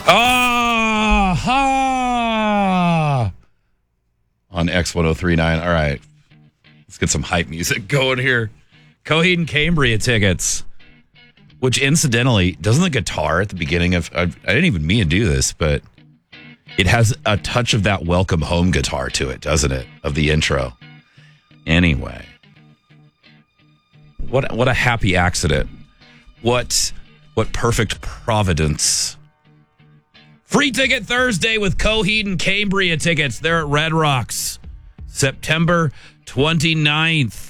Ah! On X1039. All right. Let's get some hype music going here. Coheed and Cambria tickets. Which, incidentally, doesn't the guitar at the beginning of... I didn't even mean to do this, but it has a touch of that Welcome Home guitar to it, doesn't it? Of the intro. Anyway. What a happy accident. What perfect providence. Free ticket Thursday with Coheed and Cambria tickets. They're at Red Rocks. September 29th.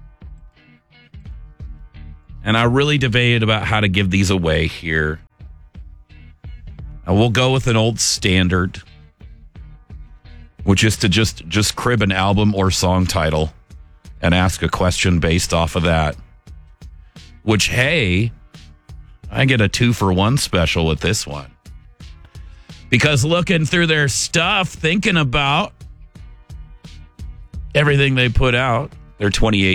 And I really debated about how to give these away here. And we'll go with an old standard, which is to just crib an album or song title and ask a question based off of that. Which, hey, I get a 2-for-1 special with this one. Because looking through their stuff, thinking about everything they put out, their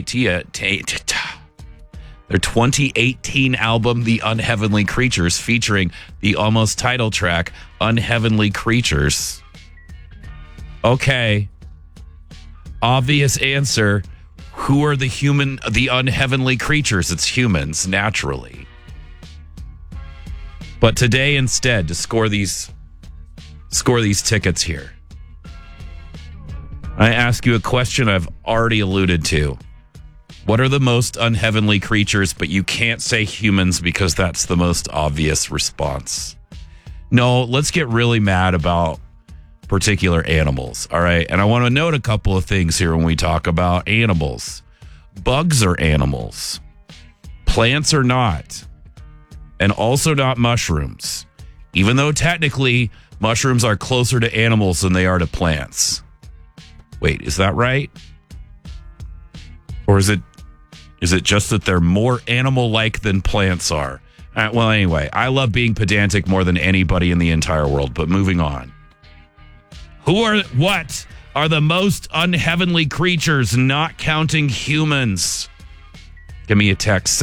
2018 album, The Unheavenly Creatures, featuring the almost title track, Unheavenly Creatures. Okay. Obvious answer. Who are the unheavenly creatures? It's humans, naturally. But today, instead, to score these tickets here, I ask you a question I've already alluded to. What are the most unheavenly creatures, but you can't say humans because that's the most obvious response? No, let's get really mad about particular animals, all right? And I want to note a couple of things here when we talk about animals. Bugs are animals. Plants are not. And also not mushrooms. Even though technically mushrooms are closer to animals than they are to plants. Wait, is that right? Or is it just that they're more animal-like than plants are? Well, anyway, I love being pedantic more than anybody in the entire world, but moving on. What are the most unheavenly creatures, not counting humans? Give me a text,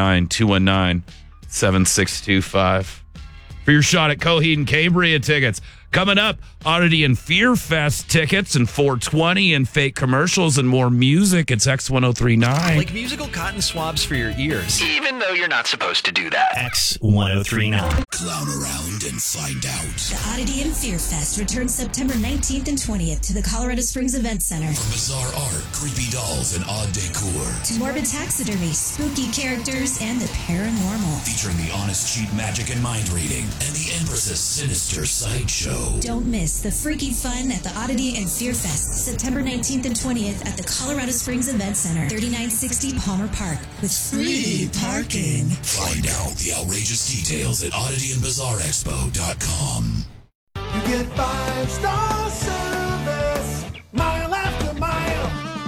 719-219-7625. For your shot at Coheed and Cambria tickets. Coming up, Oddity and Fear Fest tickets and 420 and fake commercials and more music. It's X1039. Like musical cotton swabs for your ears. Even though you're not supposed to do that. X1039. Clown around and find out. The Oddity and Fear Fest returns September 19th and 20th to the Colorado Springs Event Center. From bizarre art, creepy dolls, and odd decor. To morbid taxidermy, spooky characters, and the paranormal. Featuring the honest cheat magic and mind reading. And the Empress's sinister sideshow. Don't miss the freaky fun at the Oddity and Fear Fest, September 19th and 20th at the Colorado Springs Event Center, 3960 Palmer Park, with free parking. Find out the outrageous details at oddityandbizarrexpo.com. You get 5-star service, mile after mile.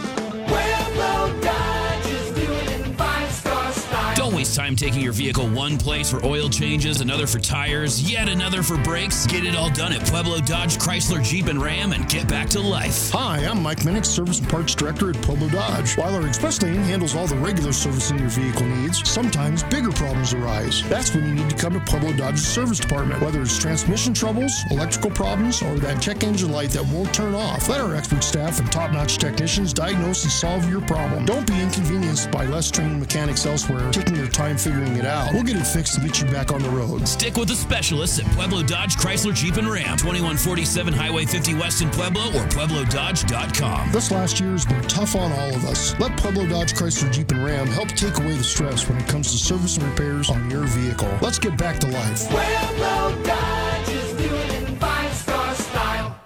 Pueblo Dodge is doing it in 5-star style. Don't waste time taking your vehicle one place for oil changes, another for tires, yet another for brakes. Get it all done at Pueblo Dodge, Chrysler, Jeep, and Ram and get back to life. Hi, I'm Mike Minnick, Service and Parts Director at Pueblo Dodge. While our express lane handles all the regular servicing your vehicle needs, sometimes bigger problems arise. That's when you need to come to Pueblo Dodge's service department. Whether it's transmission troubles, electrical problems, or that check engine light that won't turn off, let our expert staff and top-notch technicians diagnose and solve your problem. Don't be inconvenienced by less trained mechanics elsewhere taking their time figuring it out. We'll get it fixed and get you back on the road. Stick with the specialists at Pueblo Dodge, Chrysler, Jeep, and Ram. 2147 Highway 50 West in Pueblo or PuebloDodge.com. This last year has been tough on all of us. Let Pueblo Dodge, Chrysler, Jeep, and Ram help take away the stress when it comes to service and repairs on your vehicle. Let's get back to life. Pueblo Dodge is doing it in 5-star style.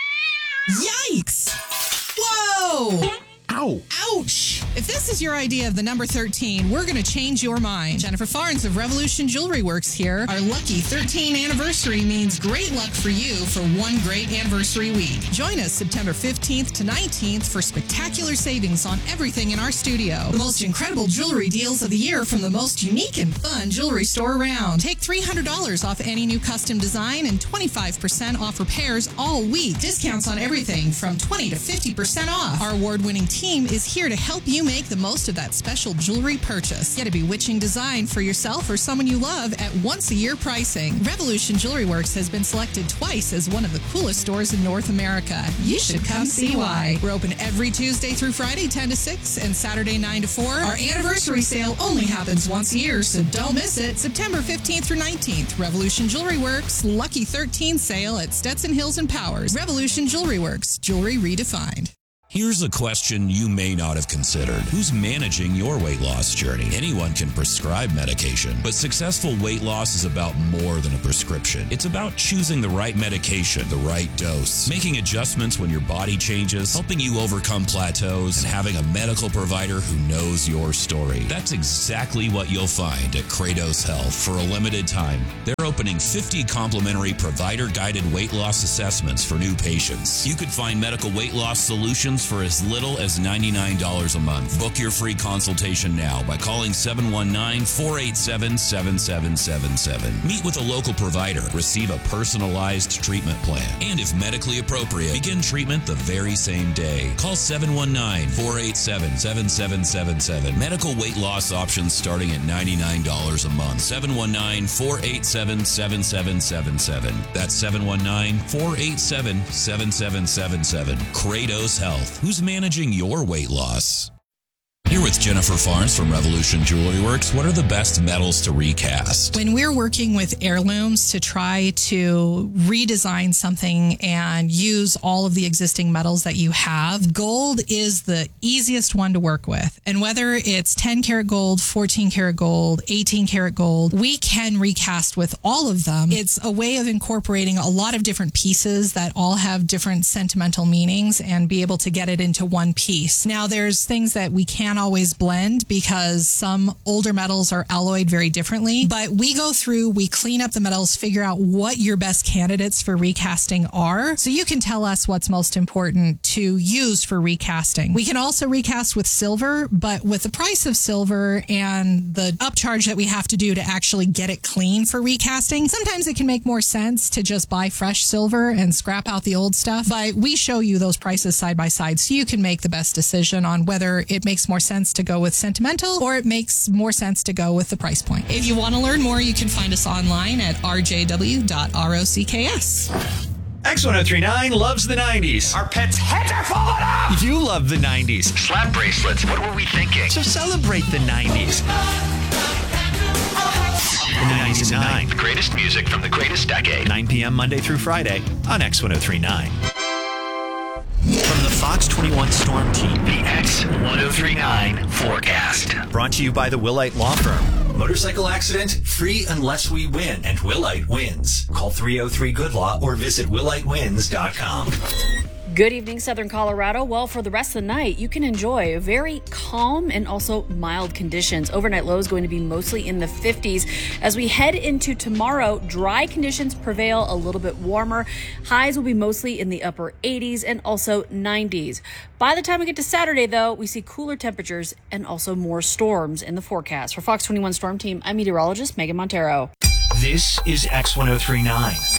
Yikes! Whoa! Ow! Ouch! If this is your idea of the number 13, we're going to change your mind. Jennifer Farnes of Revolution Jewelry Works here. Our lucky 13 anniversary means great luck for you for one great anniversary week. Join us September 15th to 19th for spectacular savings on everything in our studio. The most incredible jewelry deals of the year from the most unique and fun jewelry store around. Take $300 off any new custom design and 25% off repairs all week. Discounts on everything from 20 to 50% off. Our award-winning team is here to help you make the most of that special jewelry purchase. Get a bewitching design for yourself or someone you love at once-a-year pricing. Revolution Jewelry Works has been selected twice as one of the coolest stores in North America. You should come see why. We're open every Tuesday through Friday, 10 to 6, and Saturday, 9 to 4. Our anniversary sale only happens once a year, so don't miss it. September 15th through 19th, Revolution Jewelry Works, Lucky 13 sale at Stetson Hills and Powers. Revolution Jewelry Works, jewelry redefined. Here's a question you may not have considered. Who's managing your weight loss journey? Anyone can prescribe medication, but successful weight loss is about more than a prescription. It's about choosing the right medication, the right dose, making adjustments when your body changes, helping you overcome plateaus, and having a medical provider who knows your story. That's exactly what you'll find at Kratos Health. For a limited time, they're opening 50 complimentary provider-guided weight loss assessments for new patients. You could find medical weight loss solutions for as little as $99 a month. Book your free consultation now by calling 719-487-7777. Meet with a local provider. Receive a personalized treatment plan. And if medically appropriate, begin treatment the very same day. Call 719-487-7777. Medical weight loss options starting at $99 a month. 719-487-7777. That's 719-487-7777. Kratos Health. Who's managing your weight loss? Here with Jennifer Farnes from Revolution Jewelry Works. What are the best metals to recast? When we're working with heirlooms to try to redesign something and use all of the existing metals that you have, gold is the easiest one to work with. And whether it's 10 karat gold, 14 karat gold, 18 karat gold, we can recast with all of them. It's a way of incorporating a lot of different pieces that all have different sentimental meanings and be able to get it into one piece. Now, there's things that we can't always blend because some older metals are alloyed very differently, but we go through, we clean up the metals, figure out what your best candidates for recasting are, so you can tell us what's most important to use for recasting. We can also recast with silver, but with the price of silver and the upcharge that we have to do to actually get it clean for recasting, sometimes it can make more sense to just buy fresh silver and scrap out the old stuff, but we show you those prices side by side so you can make the best decision on whether it makes more sense to go with sentimental or it makes more sense to go with the price point. If you want to learn more, you can find us online at rjw.rocks. X1039 loves the 90s. Our pets' heads are falling off! You love the 90s. Slap bracelets, what were we thinking? So celebrate the 90s. In the 90s and 9. The greatest music from the greatest decade. 9 p.m. Monday through Friday on X1039. From the Fox 21 Storm Team, The X1039 forecast. brought to you by the Willite Law Firm. Motorcycle accident, free unless we win, and Willite wins. Call 303-GOOD-LAW or visit WilliteWins.com. Good evening, Southern Colorado. Well, for the rest of the night, you can enjoy very calm and also mild conditions. Overnight lows going to be mostly in the 50s. As we head into tomorrow, dry conditions prevail, a little bit warmer. Highs will be mostly in the upper 80s and also 90s. By the time we get to Saturday, though, we see cooler temperatures and also more storms in the forecast. For Fox 21 Storm Team, I'm meteorologist Megan Montero. This is X1039.